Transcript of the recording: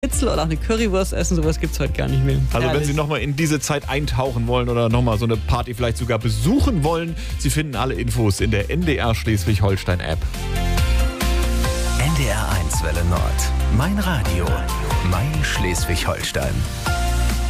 Schnitzel oder auch eine Currywurst essen, sowas gibt's heute gar nicht mehr. Also Herrlich. wenn Sie nochmal in diese Zeit eintauchen wollen oder nochmal so eine Party vielleicht sogar besuchen wollen, Sie finden alle Infos in der NDR Schleswig-Holstein-App. NDR 1 Welle Nord. Mein Radio. Mein Schleswig-Holstein.